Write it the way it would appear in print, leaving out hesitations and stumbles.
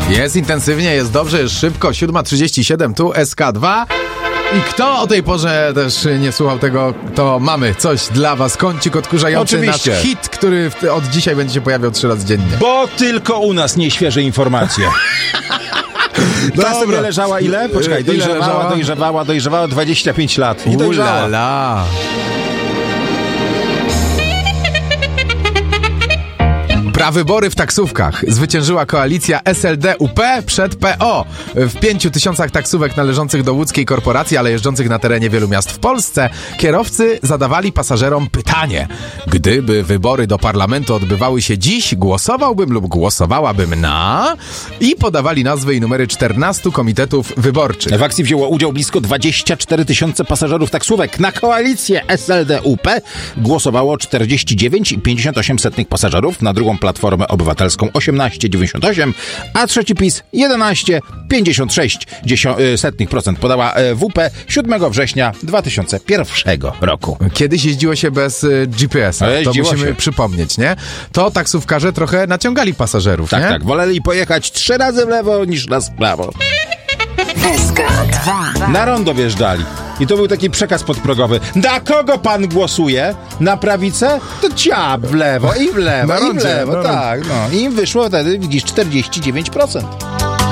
Jest intensywnie, jest dobrze, jest szybko. 7:37, tu SK2. I kto o tej porze też nie słuchał tego, to mamy coś dla was. Kącik odkurzający, Oczywiście. nasz hit, który od dzisiaj będzie się pojawiał 3 razy dziennie. Bo tylko u nas nieświeże informacje. Ta sobie leżała ile? Poczekaj, dojrzewała 25 lat. I dojrzała. Ulala. Prawybory w taksówkach. Zwyciężyła koalicja SLD-UP przed PO. W 5000 taksówek należących do łódzkiej korporacji, ale jeżdżących na terenie wielu miast w Polsce, kierowcy zadawali pasażerom pytanie: gdyby wybory do parlamentu odbywały się dziś, głosowałbym lub głosowałabym na... I podawali nazwy i numery 14 komitetów wyborczych. W akcji wzięło udział blisko 24 000 pasażerów taksówek. Na koalicję SLD-UP głosowało 49,58 pasażerów, na drugą Platformę Obywatelską 18,98, a trzeci PiS 11,56% podała WP 7 września 2001 roku. Kiedyś jeździło się bez GPS-a, to musimy przypomnieć, nie? To taksówkarze trochę naciągali pasażerów, tak, nie? Tak, woleli pojechać 3 razy w lewo niż raz w prawo. SK2. Na rondo wjeżdżali. I to był taki przekaz podprogowy. Na kogo pan głosuje? Na prawicę? To ciap w lewo i w lewo, Na i w rondzie, lewo. Tak, no. I im wyszło wtedy, widzisz, 49%.